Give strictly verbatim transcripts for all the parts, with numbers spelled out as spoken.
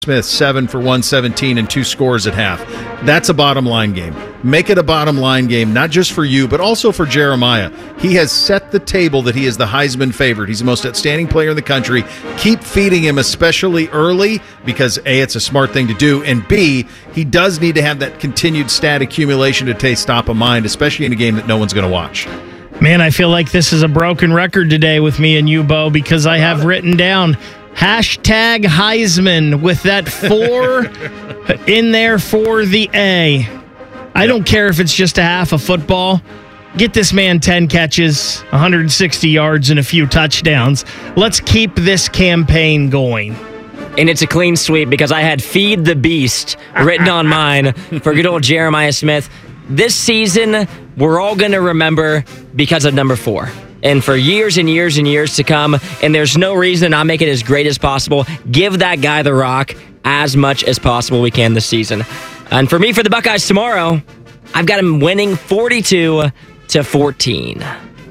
Smith, seven for one seventeen and two scores at half. That's a bottom line game. Make it a bottom line game, not just for you, but also for Jeremiah. He has set the table that he is the Heisman favorite. He's the most outstanding player in the country. Keep feeding him, especially early, because A, it's a smart thing to do, and B, he does need to have that continued stat accumulation to taste top of mind, especially in a game that no one's going to watch. Man, I feel like this is a broken record today with me and you, Bo, because I have written down hashtag Heisman with that four in there for the A. I don't care if it's just a half a football. Get this man ten catches, one hundred sixty yards, and a few touchdowns. Let's keep this campaign going. And it's a clean sweep because I had Feed the Beast written on mine for good old Jeremiah Smith. This season, we're all going to remember because of number four. And for years and years and years to come, and there's no reason to not make it as great as possible. Give that guy the rock as much as possible we can this season. And for me, for the Buckeyes tomorrow, I've got him winning forty-two to fourteen.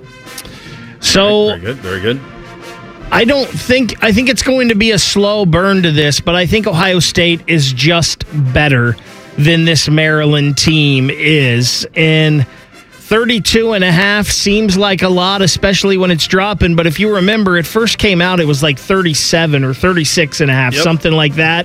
So very good, very good. I don't think, I think it's going to be a slow burn to this, but I think Ohio State is just better than this Maryland team is. And thirty-two and a half seems like a lot, especially when it's dropping. But if you remember, it first came out, it was like thirty-seven or thirty-six and a half, yep. Something like that.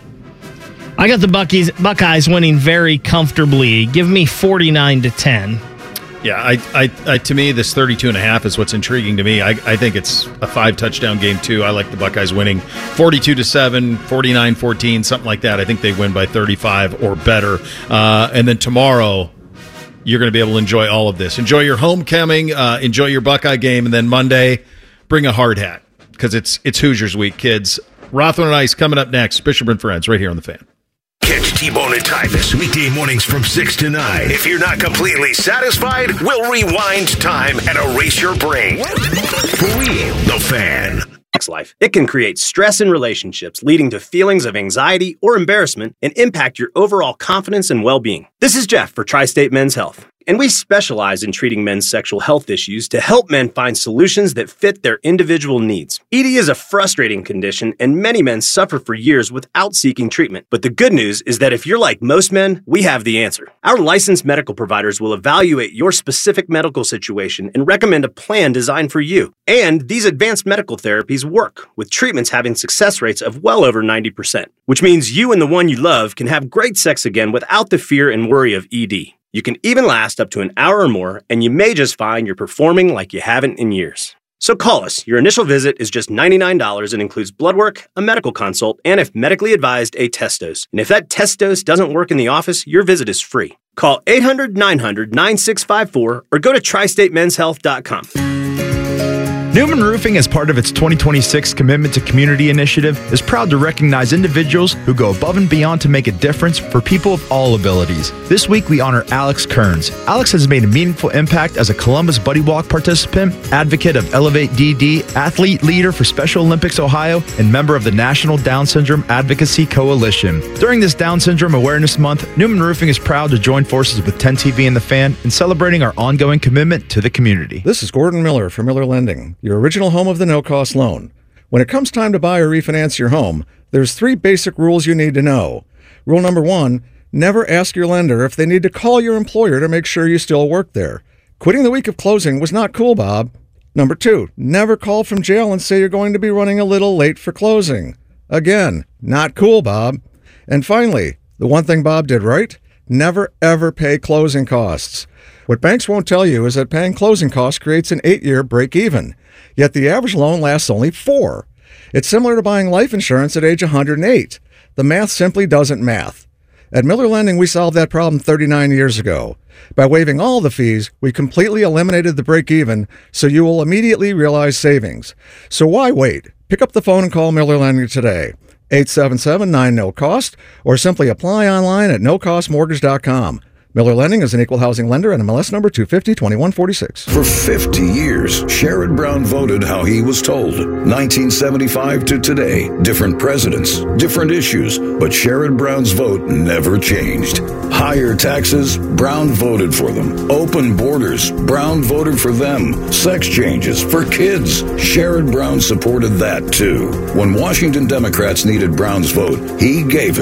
I got the Buckies, Buckeyes winning very comfortably. Give me forty-nine to ten. Yeah, I, I, I, to me, this thirty-two and a half is what's intriguing to me. I, I think it's a five-touchdown game, too. I like the Buckeyes winning forty-two to seven, forty-nine fourteen, something like that. I think they win by thirty-five or better. Uh, and then tomorrow, you're going to be able to enjoy all of this. Enjoy your homecoming, uh, enjoy your Buckeye game, and then Monday, bring a hard hat because it's it's Hoosiers week, kids. Rothman and Ice coming up next. Bishop and Friends right here on The Fan. Catch T-Bone and Tyvis weekday mornings from six to nine. If you're not completely satisfied, we'll rewind time and erase your brain. For real, The Fan. Life. It can create stress in relationships, leading to feelings of anxiety or embarrassment and impact your overall confidence and well-being. This is Jeff for Tri-State Men's Health, and we specialize in treating men's sexual health issues to help men find solutions that fit their individual needs. E D is a frustrating condition, and many men suffer for years without seeking treatment. But the good news is that if you're like most men, we have the answer. Our licensed medical providers will evaluate your specific medical situation and recommend a plan designed for you. And these advanced medical therapies work, with treatments having success rates of well over ninety percent, which means you and the one you love can have great sex again without the fear and worry of E D. You can even last up to an hour or more, and you may just find you're performing like you haven't in years. So call us. Your initial visit is just ninety-nine dollars and includes blood work, a medical consult, and if medically advised, a test dose. And if that test dose doesn't work in the office, your visit is free. Call eight hundred, nine hundred, nine six five four or go to tri state men's health dot com. Newman Roofing, as part of its twenty twenty-six Commitment to Community initiative, is proud to recognize individuals who go above and beyond to make a difference for people of all abilities. This week, we honor Alex Kearns. Alex has made a meaningful impact as a Columbus Buddy Walk participant, advocate of Elevate D D, athlete leader for Special Olympics Ohio, and member of the National Down Syndrome Advocacy Coalition. During this Down Syndrome Awareness Month, Newman Roofing is proud to join forces with ten T V and The Fan in celebrating our ongoing commitment to the community. This is Gordon Miller from Miller Lending, your original home of the no-cost loan. When it comes time to buy or refinance your home, there's three basic rules you need to know. Rule number one, never ask your lender if they need to call your employer to make sure you still work there. Quitting the week of closing was not cool, Bob. Number two, never call from jail and say you're going to be running a little late for closing. Again, not cool, Bob. And finally, the one thing Bob did right, never ever pay closing costs. What banks won't tell you is that paying closing costs creates an eight-year break-even. Yet the average loan lasts only four. It's similar to buying life insurance at age one hundred eight. The math simply doesn't math. At Miller Lending, we solved that problem thirty-nine years ago. By waiving all the fees, we completely eliminated the break-even, so you will immediately realize savings. So why wait? Pick up the phone and call Miller Lending today. eight seven seven, nine, no cost, or simply apply online at no cost mortgage dot com. Miller Lending is an equal housing lender and M L S number two fifty, twenty-one forty-six. For fifty years, Sherrod Brown voted how he was told. nineteen seventy-five to today, different presidents, different issues, but Sherrod Brown's vote never changed. Higher taxes, Brown voted for them. Open borders, Brown voted for them. Sex changes for kids, Sherrod Brown supported that too. When Washington Democrats needed Brown's vote, he gave it.